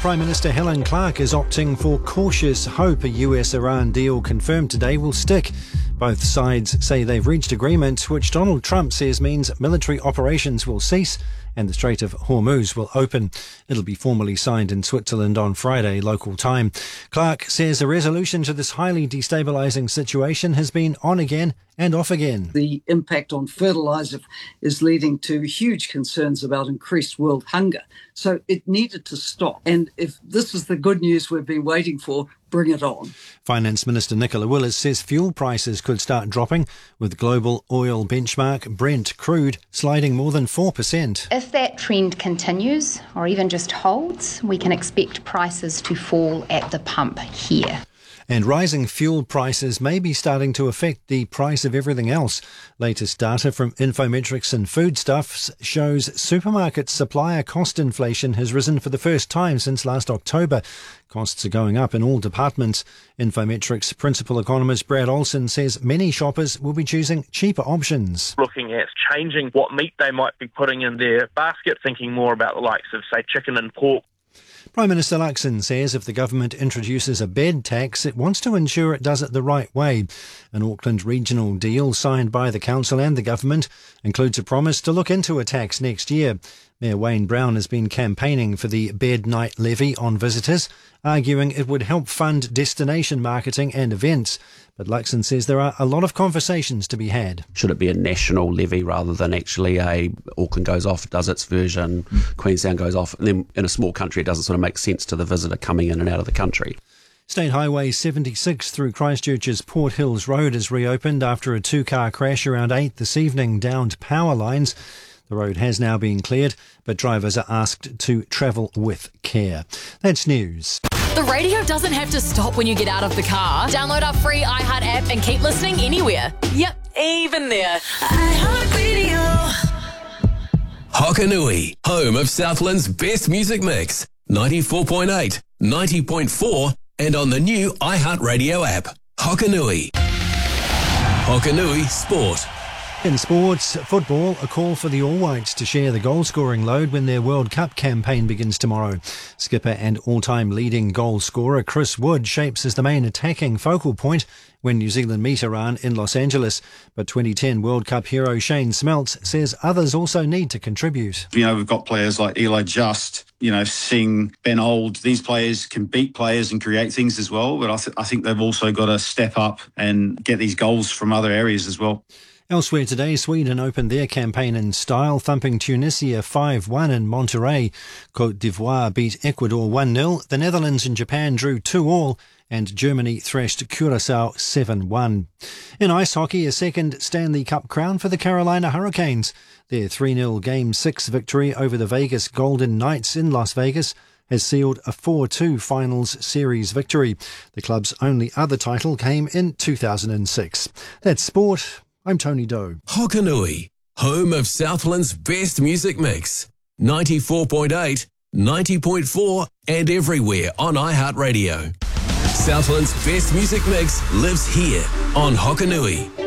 Prime Minister Helen Clark is opting for cautious hope a US-Iran deal confirmed today will stick. Both sides say they've reached agreement, which Donald Trump says means military operations will cease and the Strait of Hormuz will open. It'll be formally signed in Switzerland on Friday, local time. Clark says a resolution to this highly destabilising situation has been on again and off again. The impact on fertiliser is leading to huge concerns about increased world hunger. So it needed to stop. And if this is the good news we've been waiting for, bring it on. Finance Minister Nicola Willis says fuel prices could start dropping, with global oil benchmark Brent crude sliding more than 4%. If that trend continues or even just holds, we can expect prices to fall at the pump here. And rising fuel prices may be starting to affect the price of everything else. Latest data from Infometrics and Foodstuffs shows supermarket supplier cost inflation has risen for the first time since last October. Costs are going up in all departments. Infometrics principal economist Brad Olsen says many shoppers will be choosing cheaper options. Looking at changing what meat they might be putting in their basket, thinking more about the likes of, say, chicken and pork. Prime Minister Luxon says if the government introduces a bed tax, it wants to ensure it does it the right way. An Auckland regional deal signed by the council and the government includes a promise to look into a tax next year. Mayor Wayne Brown has been campaigning for the bed night levy on visitors, arguing it would help fund destination marketing and events. But Luxon says there are a lot of conversations to be had. Should it be a national levy rather than actually Auckland goes off, does its version, Queenstown goes off, and then in a small country it doesn't sort of make sense to the visitor coming in and out of the country. State Highway 76 through Christchurch's Port Hills Road is reopened after a two-car crash around 8 this evening downed power lines. The road has now been cleared, but drivers are asked to travel with care. That's news. The radio doesn't have to stop when you get out of the car. Download our free iHeart app and keep listening anywhere. Yep, even there. iHeartRadio. Hokanui, home of Southland's best music mix. 94.8, 90.4 and on the new iHeartRadio app. Hokanui. Hokanui Sport. In sports, football, a call for the All Whites to share the goal-scoring load when their World Cup campaign begins tomorrow. Skipper and all-time leading goal scorer Chris Wood shapes as the main attacking focal point when New Zealand meet Iran in Los Angeles. But 2010 World Cup hero Shane Smeltz says others also need to contribute. We've got players like Eli Just, Singh, Ben Old. These players can beat players and create things as well, but I think they've also got to step up and get these goals from other areas as well. Elsewhere today, Sweden opened their campaign in style, thumping Tunisia 5-1 in Monterrey. Côte d'Ivoire beat Ecuador 1-0. The Netherlands and Japan drew 2-2, and Germany thrashed Curaçao 7-1. In ice hockey, a second Stanley Cup crown for the Carolina Hurricanes. Their 3-0 Game 6 victory over the Vegas Golden Knights in Las Vegas has sealed a 4-2 finals series victory. The club's only other title came in 2006. That's sport. I'm Tony Doe. Hokanui, home of Southland's best music mix. 94.8, 90.4 and everywhere on iHeartRadio. Southland's best music mix lives here on Hokanui.